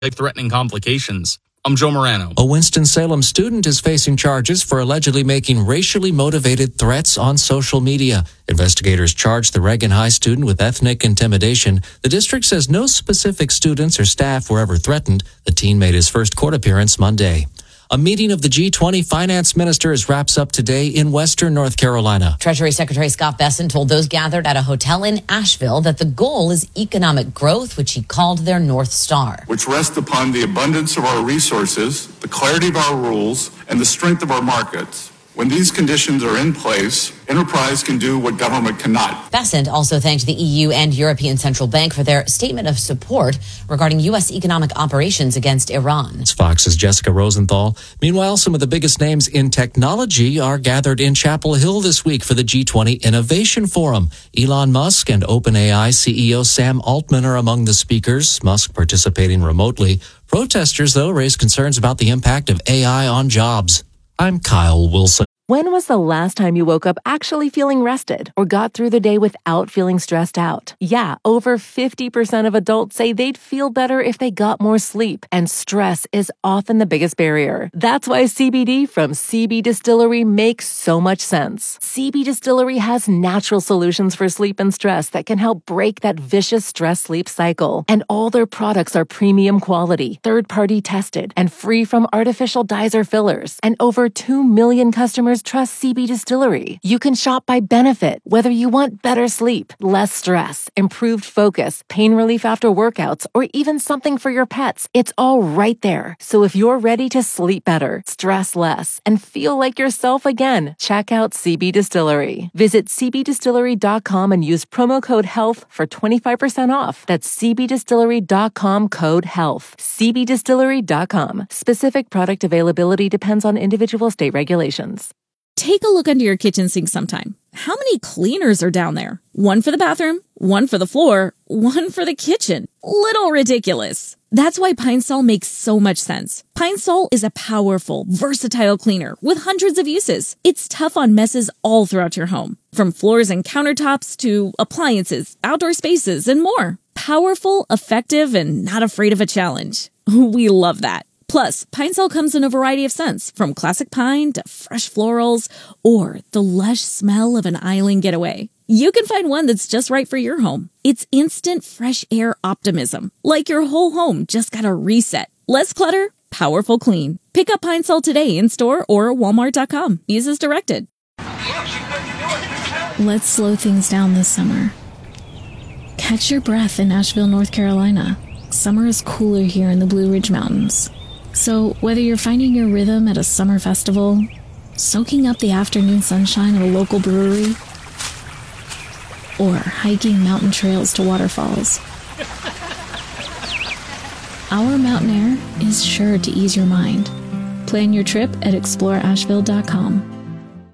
life-threatening complications. I'm Joe Morano. A Winston-Salem student is facing charges for allegedly making racially motivated threats on social media. Investigators charged the Reagan High student with ethnic intimidation. The district says no specific students or staff were ever threatened. The teen made his first court appearance Monday. A meeting of the G20 finance ministers wraps up today in Western North Carolina. Treasury Secretary Scott Bessent told those gathered at a hotel in Asheville that the goal is economic growth, which he called their North Star. Which rests upon the abundance of our resources, the clarity of our rules, and the strength of our markets. When these conditions are in place, enterprise can do what government cannot. Bessent also thanked the EU and European Central Bank for their statement of support regarding U.S. economic operations against Iran. It's Fox's Jessica Rosenthal. Meanwhile, some of the biggest names in technology are gathered in Chapel Hill this week for the G20 Innovation Forum. Elon Musk and OpenAI CEO Sam Altman are among the speakers, Musk participating remotely. Protesters, though, raise concerns about the impact of AI on jobs. I'm Kyle Wilson. When was the last time you woke up actually feeling rested or got through the day without feeling stressed out? Yeah, over 50% of adults say they'd feel better if they got more sleep, and stress is often the biggest barrier. That's why CBD from CB Distillery makes so much sense. CB Distillery has natural solutions for sleep and stress that can help break that vicious stress-sleep cycle. And all their products are premium quality, third-party tested, and free from artificial dyes or fillers. And over 2 million customers trust CB Distillery. You can shop by benefit, whether you want better sleep, less stress, improved focus, pain relief after workouts, or even something for your pets. It's all right there. So if you're ready to sleep better, stress less, and feel like yourself again, check out CB Distillery. Visit cbdistillery.com and use promo code HEALTH for 25% off. That's cbdistillery.com code HEALTH. cbdistillery.com. Specific product availability depends on individual state regulations. Take a look under your kitchen sink sometime. How many cleaners are down there? One for the bathroom, one for the floor, one for the kitchen. Little ridiculous. That's why Pine Sol makes so much sense. Pine Sol is a powerful, versatile cleaner with hundreds of uses. It's tough on messes all throughout your home, from floors and countertops to appliances, outdoor spaces, and more. Powerful, effective, and not afraid of a challenge. We love that. Plus, Pine Sol comes in a variety of scents, from classic pine to fresh florals, or the lush smell of an island getaway. You can find one that's just right for your home. It's instant fresh air optimism, like your whole home just got a reset. Less clutter, powerful clean. Pick up Pine Sol today in store or walmart.com. Use as directed. Let's slow things down this summer. Catch your breath in Asheville, North Carolina. Summer is cooler here in the Blue Ridge Mountains. So whether you're finding your rhythm at a summer festival, soaking up the afternoon sunshine at a local brewery, or hiking mountain trails to waterfalls, our mountain air is sure to ease your mind. Plan your trip at exploreasheville.com.